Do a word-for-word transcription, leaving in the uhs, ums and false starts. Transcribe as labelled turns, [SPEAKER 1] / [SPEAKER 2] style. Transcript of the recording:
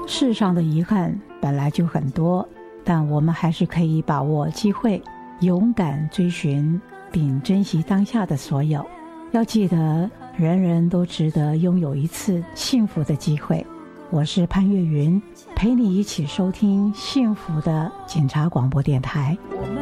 [SPEAKER 1] 世上的遗憾本来就很多，但我们还是可以把握机会，勇敢追寻并珍惜当下的所有。要记得，人人都值得拥有一次幸福的机会。我是潘越云，陪你一起收听幸福的警察广播电台。
[SPEAKER 2] 我